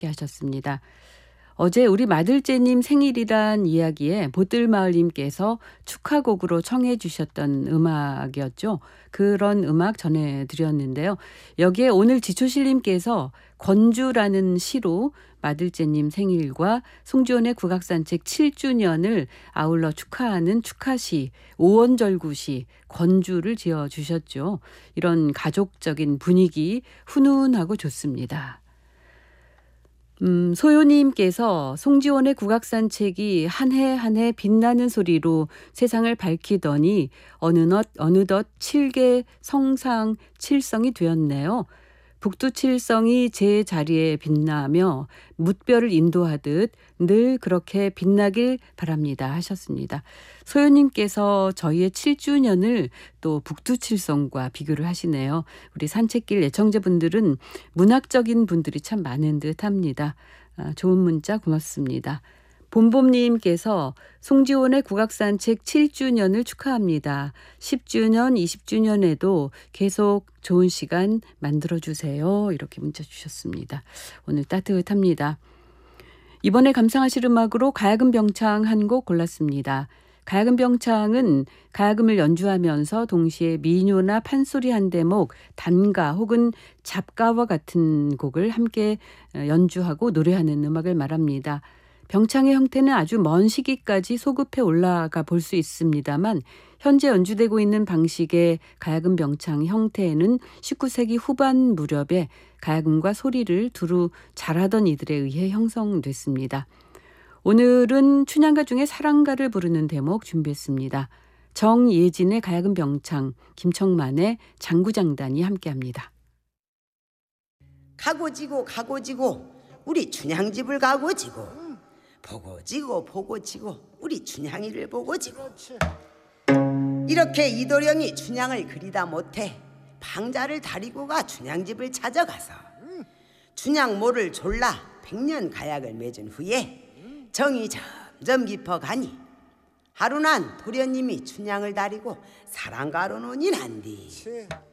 하셨습니다. 어제 우리 마들째님 생일이란 이야기에 보뜰마을님께서 축하곡으로 청해 주셨던 음악이었죠. 그런 음악 전해드렸는데요. 여기에 오늘 지초실님께서 권주라는 시로 마들째님 생일과 송지원의 국악산책 7주년을 아울러 축하하는 축하시, 오원절구시, 권주를 지어주셨죠. 이런 가족적인 분위기 훈훈하고 좋습니다. 소요님께서 송지원의 국악산책이 한 해 한 해 빛나는 소리로 세상을 밝히더니 어느덧 칠계 성상 칠성이 되었네요. 북두칠성이 제 자리에 빛나며 뭇별을 인도하듯 늘 그렇게 빛나길 바랍니다 하셨습니다. 소연님께서 저희의 7주년을 또 북두칠성과 비교를 하시네요. 우리 산책길 애청자분들은 문학적인 분들이 참 많은 듯 합니다. 좋은 문자 고맙습니다. 봄봄님께서 송지원의 국악산책 7주년을 축하합니다. 10주년, 20주년에도 계속 좋은 시간 만들어주세요. 이렇게 문자 주셨습니다. 오늘 따뜻합니다. 이번에 감상하실 음악으로 가야금 병창 한 곡 골랐습니다. 가야금 병창은 가야금을 연주하면서 동시에 민요나 판소리 한 대목, 단가 혹은 잡가와 같은 곡을 함께 연주하고 노래하는 음악을 말합니다. 병창의 형태는 아주 먼 시기까지 소급해 올라가 볼 수 있습니다만 현재 연주되고 있는 방식의 가야금 병창 형태에는 19세기 후반 무렵에 가야금과 소리를 두루 잘하던 이들에 의해 형성됐습니다. 오늘은 춘향가 중에 사랑가를 부르는 대목 준비했습니다. 정예진의 가야금 병창, 김청만의 장구장단이 함께합니다. 가고지고 우리 춘향집을 가고지고 보고지고 우리 춘향이를 보고지고 이렇게 이도령이 춘향을 그리다 못해 방자를 다리고 가 춘향집을 찾아가서 춘향 모를 졸라 100년 가약을 맺은 후에 정이 점점 깊어가니 하루난 도련님이 춘향을 다리고 사랑가로 논이 난디